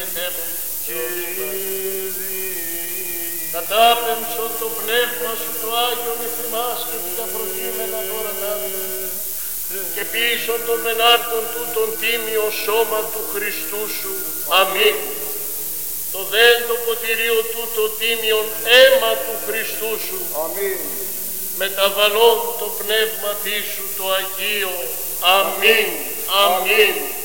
ελεηθεύουν. Κατάπεμψον το πνεύμα σου το Άγιον εις εμάς και τα προκείμενα δώρατά σου και πείσον των μενάρτων τούτον τίμιο σώμα του Χριστού σου. Αμήν. Το δέν το ποτηρίο τούτο τίμιον αίμα του Χριστού σου. Αμήν. Μεταβαλών το πνεύμα σου το Αγίο. Αμήν. Αμήν.